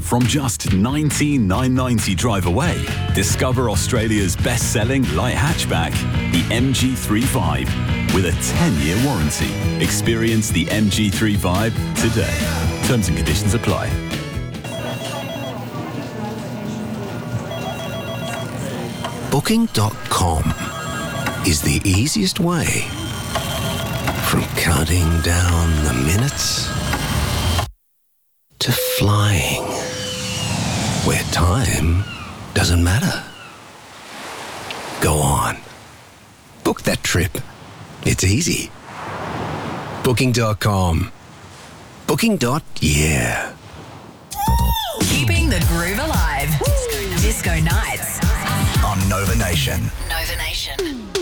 from just $19,990 drive away. Discover Australia's best-selling light hatchback, the MG3 Vibe, with a 10-year warranty. Experience the MG3 Vibe today. Terms and conditions apply. Booking.com is the easiest way from counting down the minutes to flying where time doesn't matter. Go on. Book that trip. It's easy. Booking.com. Booking.yeah. Keeping the groove alive. Disco Nights. On Nova Nation. Nova Nation.